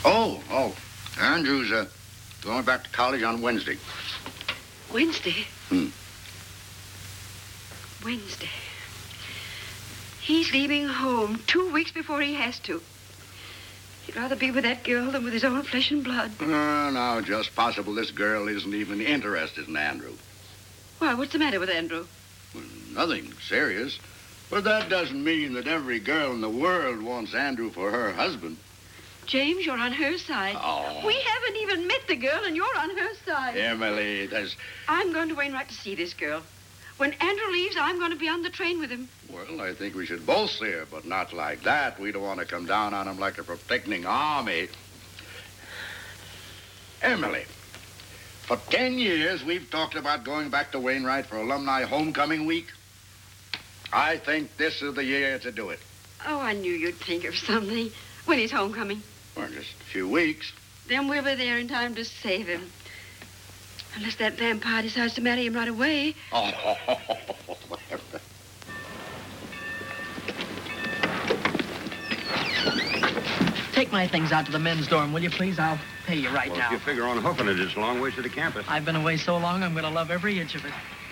Oh. Andrew's going back to college on Wednesday. Wednesday? Wednesday. He's leaving home 2 weeks before he has to. He'd rather be with that girl than with his own flesh and blood. No, just possible this girl isn't even interested in Andrew. Why, what's the matter with Andrew? Well, nothing serious. But that doesn't mean that every girl in the world wants Andrew for her husband. James, you're on her side. Oh. We haven't even met the girl, and you're on her side. Emily, I'm going to Wainwright to see this girl. When Andrew leaves, I'm going to be on the train with him. Well, I think we should both see her, but not like that. We don't want to come down on him like a protecting army. Emily, for 10 years, we've talked about going back to Wainwright for alumni homecoming week. I think this is the year to do it. Oh, I knew you'd think of something. When is homecoming? Well, just a few weeks. Then we'll be there in time to save him. Unless that vampire decides to marry him right away. Oh. Take my things out to the men's dorm, will you, please? I'll pay you right Well, now. if you figure on hoofing it, it's a long ways to the campus. I've been away so long, I'm going to love every inch of it.